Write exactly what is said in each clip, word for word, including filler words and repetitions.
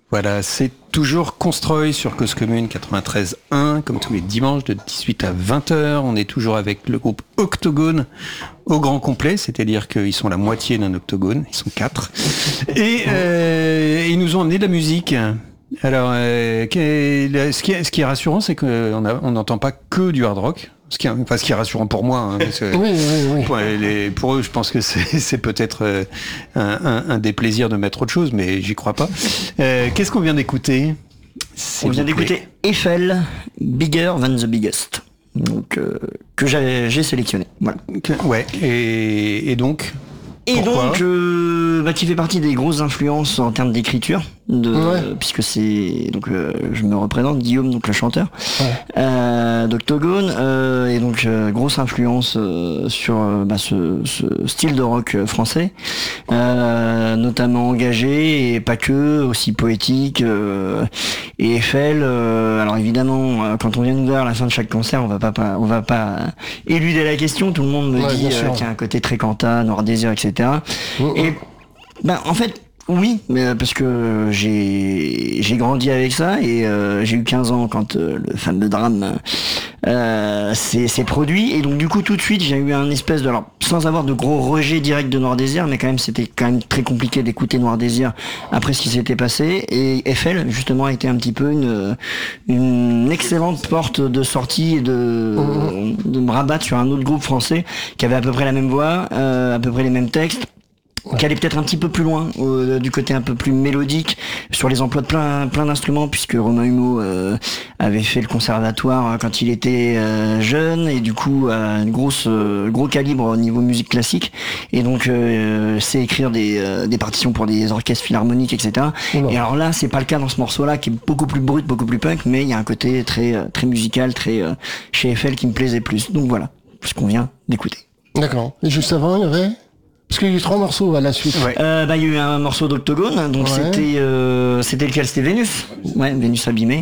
Voilà, c'est toujours Constroy sur Cause Commune quatre-vingt-treize un, comme tous les dimanches de dix-huit à vingt heures. On est toujours avec le groupe Octogone au grand complet, c'est-à-dire qu'ils sont la moitié d'un octogone, ils sont quatre. Et euh, ils nous ont emmené de la musique. Alors, euh, ce, qui est, ce qui est rassurant, c'est qu'on n'entend pas que du hard rock. Ce qui est, enfin, ce qui est rassurant pour moi, hein, parce que oui, oui, oui. Pour, les, pour eux, je pense que c'est, c'est peut-être euh, un, un, un déplaisir de mettre autre chose, mais j'y crois pas. Euh, qu'est-ce qu'on vient d'écouter ? On vient d'écouter Eiffel, Bigger Than the Biggest, donc euh, que j'ai, j'ai sélectionné. Voilà. Que, ouais. Et, et donc. Et Pourquoi donc, euh, bah, qui fait partie des grosses influences en termes d'écriture, de, ouais. euh, puisque c'est donc euh, je me représente Guillaume, donc le chanteur, ouais. euh, d'Octogone, euh, et donc euh, grosse influence euh, sur euh, bah, ce, ce style de rock français, euh, notamment engagé et pas que, aussi poétique. Euh, et Eiffel, euh, alors évidemment, euh, quand on vient nous voir à la fin de chaque concert, on va pas, pas on va pas éluder la question. Tout le monde me ouais, dit euh, qu'il y a un côté très Cantat, Noir Désir, et cetera. Mmh. Et ben en fait oui, mais parce que j'ai j'ai grandi avec ça et euh, j'ai eu quinze ans quand euh, le fameux drame euh, s'est, s'est produit, et donc du coup tout de suite j'ai eu un espèce de, alors sans avoir de gros rejet direct de Noir Désir, mais quand même c'était quand même très compliqué d'écouter Noir Désir après ce qui s'était passé, et Eiffel justement a été un petit peu une une excellente porte de sortie et de mmh. de me rabattre sur un autre groupe français qui avait à peu près la même voix, euh, à peu près les mêmes textes, ouais. qui allait peut-être un petit peu plus loin, euh, du côté un peu plus mélodique, sur les emplois de plein, plein d'instruments, puisque Romain Humeau euh, avait fait le conservatoire quand il était euh, jeune, et du coup, a une grosse, euh, gros calibre au niveau musique classique, et donc euh, c'est écrire des, euh, des partitions pour des orchestres philharmoniques, et cetera. Ouais. Et alors là, c'est pas le cas dans ce morceau-là, qui est beaucoup plus brut, beaucoup plus punk, mais il y a un côté très, très musical, très euh, chez Eiffel, qui me plaisait plus. Donc voilà, ce qu'on vient d'écouter. D'accord. Et juste avant, il y avait... Parce qu'il y a eu trois morceaux à la suite. Ouais. Euh, bah, il y a eu un morceau d'Octogone, donc ouais. c'était, euh, c'était lequel? C'était Vénus. Ouais, Vénus abîmée.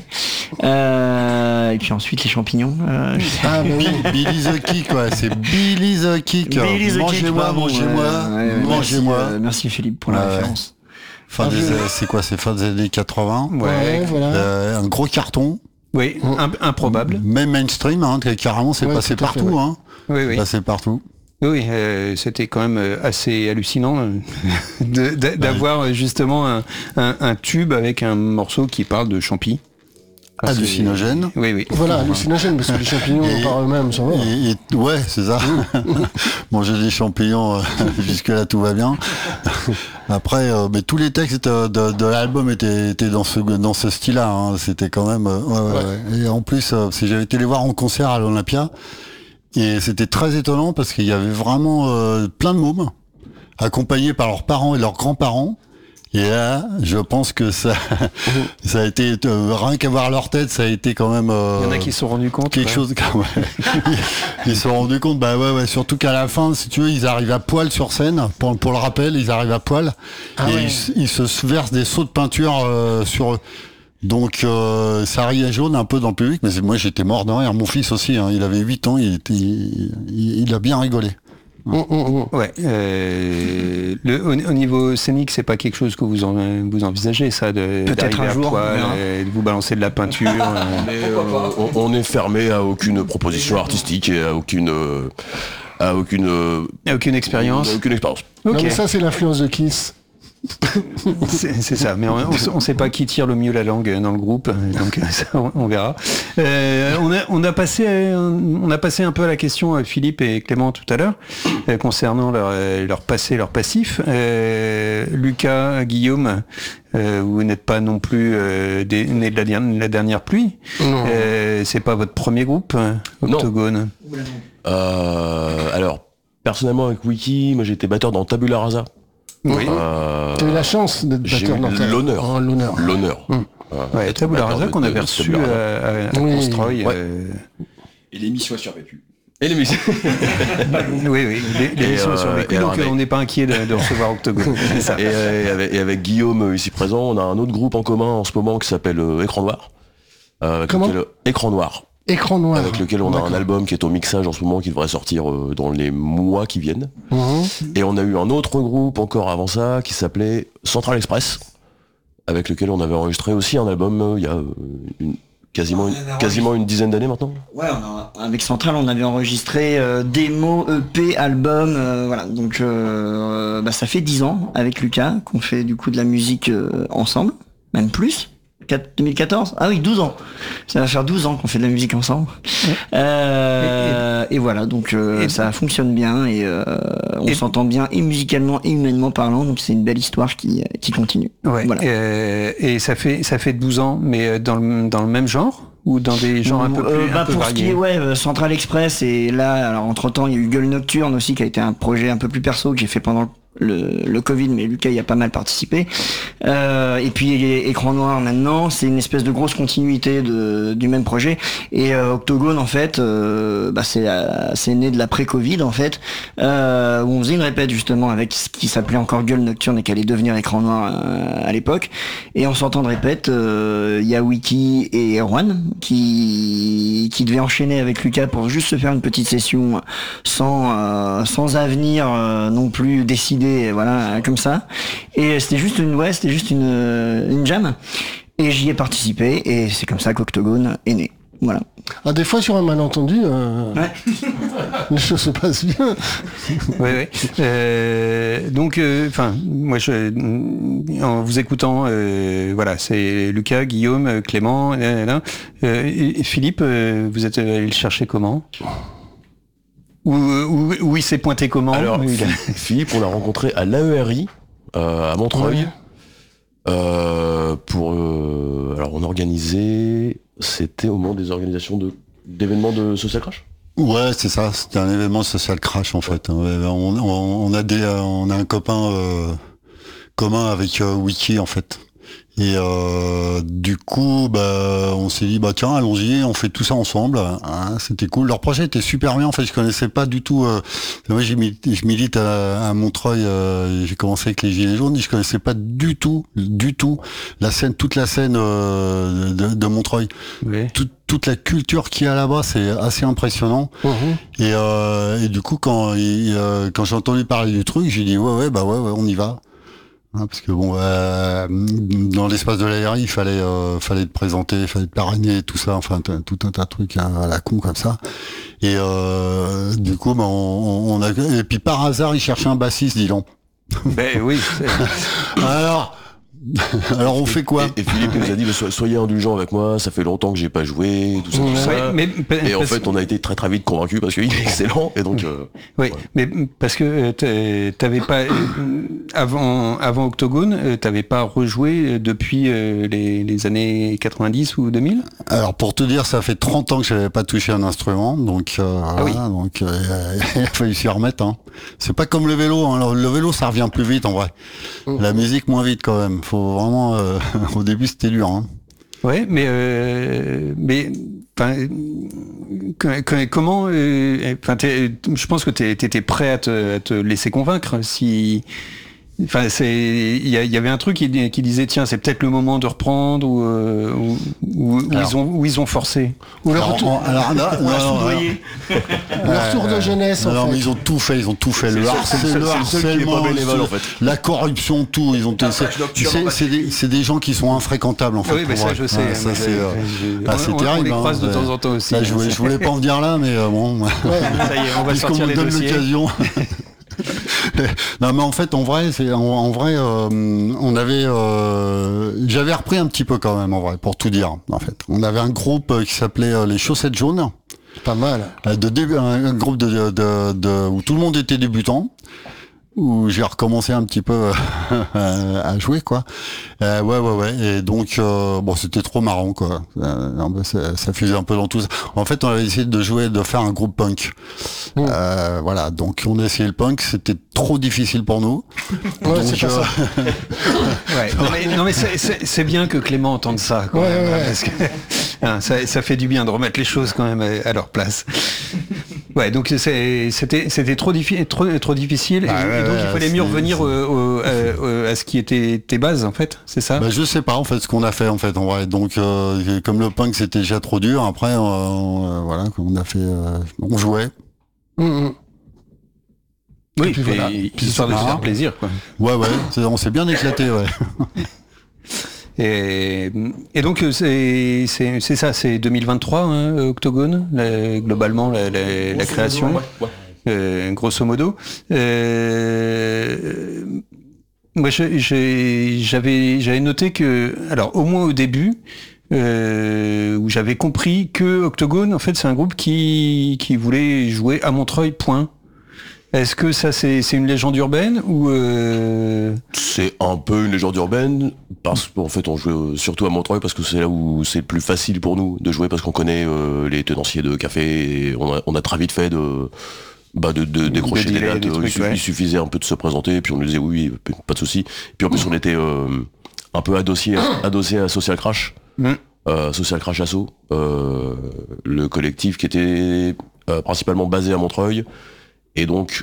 Euh, et puis ensuite, les champignons. Euh, ah, mais oui, Billy the Kick, quoi. C'est Billy the Kick. Billy the mangez-moi, Kick, mangez-moi, ouais, ouais, mangez-moi. Merci, euh, merci Philippe pour la ouais, référence. Fin des, c'est quoi? C'est fin des années quatre-vingts. Ouais, ouais voilà. Euh, un gros carton. Oui, un, improbable. Même mainstream, hein, carrément, c'est ouais, passé partout. Fait, ouais. hein. Oui, oui. C'est passé partout. Oui, euh, c'était quand même assez hallucinant euh, de, de, d'avoir ouais. justement un, un, un tube avec un morceau qui parle de champi. Ah, hallucinogène. Oui, oui. Voilà, hallucinogène, parce que les champignons et, par eux-mêmes sont morts. Et, et, ouais, c'est ça. Manger des champignons, euh, jusque-là tout va bien. Après, euh, mais tous les textes de, de, de l'album étaient, étaient dans ce, dans ce style-là. Hein. C'était quand même... Euh, ouais, ouais, ouais. Et en plus, euh, si j'avais été les voir en concert à l'Olympia, et c'était très étonnant parce qu'il y avait vraiment euh, plein de mômes, accompagnés par leurs parents et leurs grands-parents. Et là, je pense que ça, ça a été, euh, rien qu'à voir leur tête, ça a été quand même... Euh, Il y en a qui se sont rendus compte. Quelque ouais. chose... Ouais. Ils se sont rendus compte, bah ouais, ouais, surtout qu'à la fin, si tu veux, ils arrivent à poil sur scène. Pour, pour le rappel, ils arrivent à poil. Ah et ouais. ils, ils se versent des seaux de peinture euh, sur eux. Donc euh, ça riait jaune un peu dans le public, mais moi j'étais mort de rire. Mon fils aussi, hein, il avait huit ans, il, était, il, il, il a bien rigolé. Ouais, mmh, mmh. ouais euh, le, au, au niveau scénique, c'est pas quelque chose que vous, en, vous envisagez, ça, de, peut-être un jour, poil, euh, de vous balancer de la peinture. euh. Mais, euh, on, on est fermé à aucune proposition artistique et à aucune, euh, à aucune, euh, à aucune expérience. Aucune expérience. Okay. Non, mais ça c'est l'influence de Kiss. c'est, c'est ça, mais on ne sait pas qui tire le mieux la langue dans le groupe, donc ça, on, on verra. Euh, on, a, on, a passé, on a passé un peu à la question, Philippe et Clément tout à l'heure, euh, concernant leur, leur passé, leur passif. Euh, Lucas, Guillaume, euh, vous n'êtes pas non plus euh, des, nés de la, dernière, la dernière pluie. Euh, c'est pas votre premier groupe, Octogone? Non. Euh, alors, personnellement avec Wiki, moi j'étais batteur dans Tabula Rasa. Oui. Euh, tu as eu la chance d'être batteur dans ta... l'honneur. Oh, l'honneur. L'honneur. Hum. Euh, ouais, Tabula Rasa qu'on avait reçu à, à, à oui. Constroy. Ouais. Euh... Et l'émission a survécu. Et l'émission. oui, oui. L'émission a survécu. Donc avec... on n'est pas inquiet de, de recevoir Octogone. C'est ça. Et, et, avec, et avec Guillaume ici présent, on a un autre groupe en commun en ce moment qui s'appelle euh, Écran Noir. Euh, Comment lequel, Écran Noir. Écran Noir. Avec lequel on a D'accord. un album qui est au mixage en ce moment qui devrait sortir euh, dans les mois qui viennent. Mmh. Et on a eu un autre groupe encore avant ça qui s'appelait Central Express. avec lequel on avait enregistré aussi un album euh, il y a euh, une, quasiment, une, quasiment une dizaine d'années maintenant. Ouais, on a, avec Central, on avait enregistré euh, démo, E P, album, euh, voilà. Donc euh, bah, ça fait dix ans avec Lucas qu'on fait du coup de la musique euh, ensemble, même plus. deux mille quatorze Ah oui, douze ans. Ça va faire douze ans qu'on fait de la musique ensemble. Ouais. Euh, et, et, et voilà, donc euh, et ça fonctionne bien et euh, on et s'entend bien et musicalement et humainement parlant, donc c'est une belle histoire qui, qui continue. Ouais. Voilà. Euh, et ça fait ça fait douze ans, mais dans le, dans le même genre ou dans des genres un peu plus euh, bah, un peu pour variés. Ce qui est ouais, Central Express et là, alors entre temps il y a eu Gueule Nocturne aussi qui a été un projet un peu plus perso que j'ai fait pendant le, le Covid, mais Lucas y a pas mal participé. Euh, et puis Écran Noir maintenant, c'est une espèce de grosse continuité de, du même projet. Et euh, Octogone en fait, euh, bah c'est c'est né de l'après-Covid en fait, euh, où on faisait une répète justement avec ce qui s'appelait encore Gueule Nocturne et qui allait devenir Écran Noir euh, à l'époque. Et en sortant de répète, il euh, y a Wiki et Erwan qui qui devaient enchaîner avec Lucas pour juste se faire une petite session sans euh, sans avenir euh, non plus décidé. Voilà, comme ça. Et c'était juste une, ouais, c'était juste une, une jam. Et j'y ai participé. Et c'est comme ça qu'Octogone est né. Voilà. Ah, des fois, sur un malentendu, euh, ouais. les choses se passent bien. Oui, oui. Euh, donc, enfin, euh, moi, je, en vous écoutant, euh, voilà, c'est Lucas, Guillaume, Clément, là, là. Euh, et Philippe, euh, vous êtes allé le chercher comment ? Où, où, où il s'est pointé comment ? Alors, Philippe, on l'a rencontré à l'A E R I, euh, à Montreuil, ouais. euh, pour... Euh, alors, on organisait... C'était au moment des organisations de, d'événements de Social Crash ? Ouais, c'est ça, c'était un événement Social Crash, en fait. On, on, on, a, des, on a un copain euh, commun avec euh, Wiki, en fait. Et euh, du coup, bah, on s'est dit, bah tiens, allons-y, on fait tout ça ensemble. Hein, c'était cool. Leur projet était super bien. En fait, je connaissais pas du tout. Euh, moi, je milite à, à Montreuil. Euh, j'ai commencé avec les Gilets jaunes. Je connaissais pas du tout, du tout la scène, toute la scène euh, de, de Montreuil. Oui. Tout, toute la culture qu'il y a là-bas, c'est assez impressionnant. Mmh. Et, euh, et du coup, quand, il, euh, quand j'ai entendu parler du truc, j'ai dit ouais, ouais, bah ouais, ouais, on y va. Hein, parce que bon, euh, dans l'espace de l'A R I, il fallait, euh, fallait te présenter, il fallait te parrainer, tout ça, enfin tout un tas de trucs à, à la con comme ça. Et euh, du coup, bah, on, on a, et puis par hasard, il cherchait un bassiste, dis donc. Ben oui. Alors. Alors on fait quoi ? Et, et Philippe nous a dit soyez indulgents avec moi, ça fait longtemps que j'ai pas joué, tout ça, tout ça. Ouais, mais, et en fait, on a été très très vite convaincus parce qu'il est excellent et donc. Euh, oui, ouais. Mais parce que t'avais pas avant avant Octogone, t'avais pas rejoué depuis les, les années quatre-vingt-dix ou deux mille ? Alors pour te dire, ça fait trente ans que j'avais pas touché un instrument, donc euh, ah oui. Voilà, donc euh, il a fallu s'y remettre. Hein. C'est pas comme le vélo, hein. Le vélo ça revient plus vite en vrai. Mmh. La musique moins vite quand même. Faut vraiment euh, au début c'était dur hein. Ouais, mais euh, mais enfin comment enfin euh, je pense que t'étais prêt à te, à te laisser convaincre si enfin c'est il y, y avait un truc qui, qui disait tiens c'est peut-être le moment de reprendre ou euh, où, où, où ils ont où ils ont forcé ou le retour alors là ou alors, alors, le retour de jeunesse en alors, fait. Mais ils ont tout fait ils ont tout fait c'est le harcèlement en fait. La corruption tout ils ont c'est c'est des c'est des gens qui sont infréquentables en fait. Oui mais ça je sais ah, ça c'est ah, c'est terrible. On les croise de temps en temps aussi. Je voulais je voulais pas en venir là mais bon. Ça y est on va sortir les dossiers. Non mais en fait en vrai c'est en, en vrai euh, on avait euh, j'avais repris un petit peu quand même en vrai pour tout dire en fait on avait un groupe qui s'appelait euh, les Chaussettes Jaunes pas mal de début un, un groupe de, de, de, de où tout le monde était débutant où j'ai recommencé un petit peu à jouer quoi. Euh, ouais ouais ouais et donc euh, bon c'était trop marrant quoi. Euh, ça, ça fusait un peu dans tout ça. En fait on avait essayé de jouer de faire un groupe punk. Mmh. Euh, voilà donc on a essayé le punk c'était trop difficile pour nous. Ouais donc, c'est pas euh... ça. Ouais, non mais, non, mais c'est, c'est, c'est bien que Clément entende ça quand ouais, même, ouais. Parce que hein, ça, ça fait du bien de remettre les choses quand même à, à leur place. Ouais, donc c'est, c'était, c'était trop, diffi- trop, trop difficile, ah, et, ouais, et donc ouais, il fallait mieux revenir au, au, à, à ce qui était tes bases, en fait, c'est ça ? Bah, je sais pas, en fait, ce qu'on a fait, en fait, en vrai. Donc, euh, comme le punk, c'était déjà trop dur, après, euh, euh, voilà, on a fait, euh, on jouait. Mmh. Oui, puis voilà. Puis histoire de se faire plaisir, quoi. Ouais, ouais, on s'est bien éclaté, ouais. Et, et donc c'est, c'est, c'est ça, c'est deux mille vingt-trois, hein, Octogone, la, globalement la, la, la création, modo, ouais, ouais. Euh, grosso modo. Euh, moi, j'ai, j'ai, j'avais, j'avais noté que, alors au moins au début, euh, où j'avais compris que Octogone, en fait, c'est un groupe qui qui voulait jouer à Montreuil. Point. Est-ce que ça c'est, c'est une légende urbaine ou euh... C'est un peu une légende urbaine parce qu'en fait on joue surtout à Montreuil parce que c'est là où c'est le plus facile pour nous de jouer parce qu'on connaît euh, les tenanciers de café et on a, on a très vite fait de bah de, de décrocher de des dates. Des trucs, il, suffisait, ouais. il suffisait un peu de se présenter et puis on nous disait oui, oui pas de souci. Puis en plus on était euh, un peu adossé adossé à Social Crash, mm. euh, Social Crash Asso, euh, le collectif qui était euh, principalement basé à Montreuil. Et donc,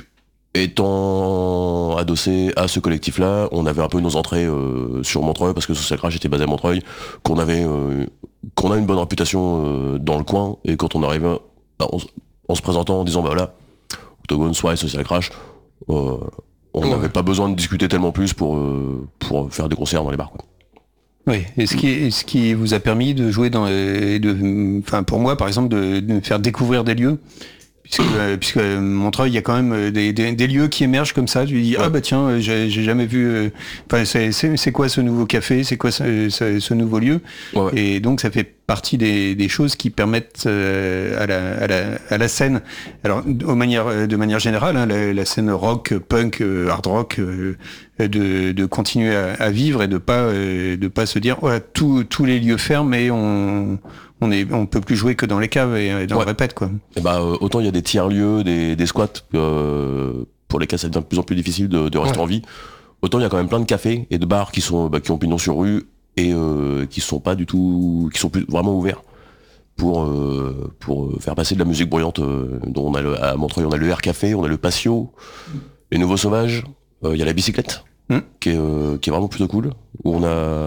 étant adossé à ce collectif-là, on avait un peu nos entrées euh, sur Montreuil, parce que Social Crash était basé à Montreuil, qu'on avait, euh, qu'on a une bonne réputation euh, dans le coin, et quand on arrivait en, en se présentant, en disant, bah voilà, Octogone, Swai, Social Crash, euh, on n'avait ouais. pas besoin de discuter tellement plus pour, euh, pour faire des concerts dans les bars, quoi. Oui, et ce qui, ce qui vous a permis de jouer dans, de, enfin pour moi par exemple, de, de faire découvrir des lieux. Puisque, euh, puisque euh, Montreuil, il y a quand même des, des, des lieux qui émergent comme ça. Tu dis, ouais. ah bah tiens, j'ai, j'ai jamais vu... Enfin, euh, c'est, c'est, c'est quoi ce nouveau café ? C'est quoi ce, ce, ce nouveau lieu ? ouais, ouais. Et donc, ça fait partie des, des choses qui permettent euh, à, la, à, la, à la scène, alors aux manières, de manière générale, hein, la, la scène rock, punk, euh, hard rock, euh, de, de continuer à, à vivre et de pas, euh, de pas se dire, ouais, tous tous les lieux ferment et on... On est, on peut plus jouer que dans les caves et, et dans ouais. le répète, quoi. Et bah, euh, autant il y a des tiers-lieux, des, des squats, euh, pour lesquels ça devient de plus en plus difficile de, de rester ouais. en vie. Autant il y a quand même plein de cafés et de bars qui sont, bah, qui ont pignon sur rue et euh, qui sont pas du tout, qui sont plus vraiment ouverts pour, euh, pour faire passer de la musique bruyante. Euh, dont on a le, à Montreuil, on a le Air Café, on a le Patio, les Nouveaux Sauvages. Il euh, y a la bicyclette, mmh. qui est, euh, qui est vraiment plutôt cool. Où on a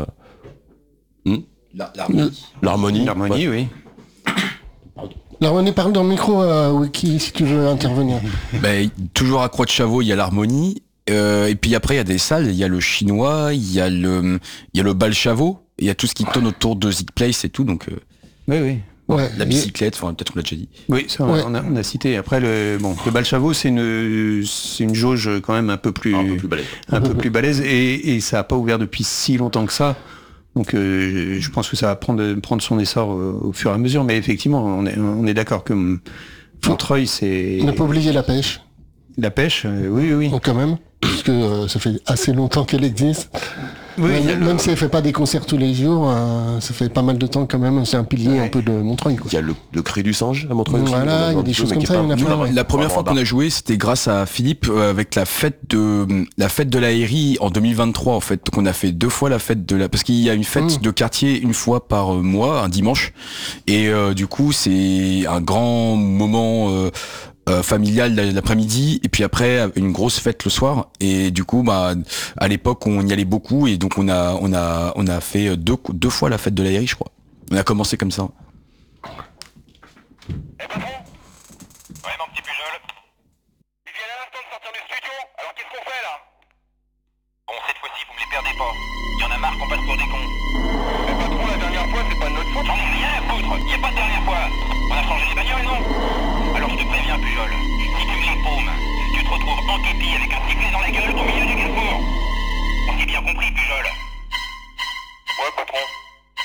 mmh. L'harmonie. L'harmonie, L'harmonie, ouais. oui. L'harmonie, parle dans le micro, euh, Wiki, si tu veux intervenir. Ben, toujours à Croix de Chavaux, il y a l'harmonie. Euh, et puis après, il y a des salles. Il y a le chinois, il y a le, il y a le bal Chavaux. Il y a tout ce qui tourne autour de Zik Place et tout. Donc, euh, oui, oui. Ouais, la bicyclette, enfin, peut-être on l'a déjà dit. Oui, ça, ouais. on, a, on a cité. Après, le, bon, le bal Chavaux, c'est une, c'est une jauge quand même un peu plus, un peu plus balèze. Un peu plus balèze et, et ça n'a pas ouvert depuis si longtemps que ça. Donc euh, je pense que ça va prendre, prendre son essor au, au fur et à mesure, mais effectivement, on est, on est d'accord que Montreuil, c'est... Ne pas oublier la pêche. La pêche, euh, oui, oui. Donc quand même, puisque euh, ça fait assez longtemps qu'elle existe. Oui, même, même le... si elle fait pas des concerts tous les jours, euh, ça fait pas mal de temps quand même, c'est un pilier ouais. un peu de Montreuil, quoi. Il y a le, le cri du singe à Montreuil. Voilà, il y a des choses comme ça. Pas... Nous, la, la première fois qu'on a joué, c'était grâce à Philippe euh, avec la fête de la fête de l'aérie en deux mille vingt-trois en fait. Donc on a fait deux fois la fête de la parce qu'il y a une fête mmh. de quartier une fois par mois, un dimanche, et euh, du coup c'est un grand moment. Euh, Euh, familial l'après-midi et puis après une grosse fête le soir et du coup bah à l'époque on y allait beaucoup et donc on a on a on a fait deux deux fois la fête de l'aérie je crois. On a commencé comme ça. Eh patron ? Ouais mon petit Pujol. Il vient à l'instant de sortir du studio, alors qu'est-ce qu'on fait là ? Bon cette fois-ci vous me les perdez pas. Il y en a marre qu'on passe pour des cons. Mais patron la dernière fois c'est pas de notre faute. J'en ai rien à foutre, y a pas de dernière fois. On a changé les bagnoles non ? Alors je te préviens Pujol, si tu me les paumes, tu te retrouves en képi avec un sifflet dans la gueule au milieu du carrefour. On s'est bien compris Pujol. Ouais,